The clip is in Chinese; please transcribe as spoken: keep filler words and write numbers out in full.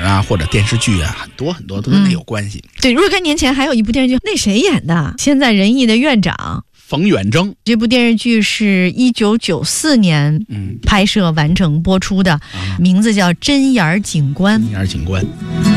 啊，或者电视剧啊，很多很多都跟那有关系。 嗯、对，若干年前还有一部电视剧，那谁演的？现在仁义的院长冯远征。 这部电视剧是一九九四年拍摄完成播出的， 嗯、 名字叫《针眼警官》。 针眼警官。